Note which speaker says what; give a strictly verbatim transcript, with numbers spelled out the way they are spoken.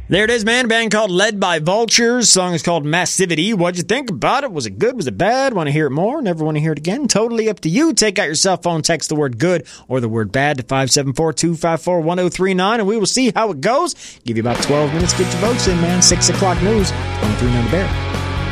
Speaker 1: There it is, man. A band called Led by Vultures. Song is called Massivity. What'd you think about it? Was it good? Was it bad? Want to hear it more? Never want to hear it again? Totally up to you. Take out your cell phone, text the word good or the word bad to five seven four, two five four, one oh three nine, and we will see how it goes. Give you about twelve minutes to get your votes in, man. six o'clock news. one oh three nine The Bear.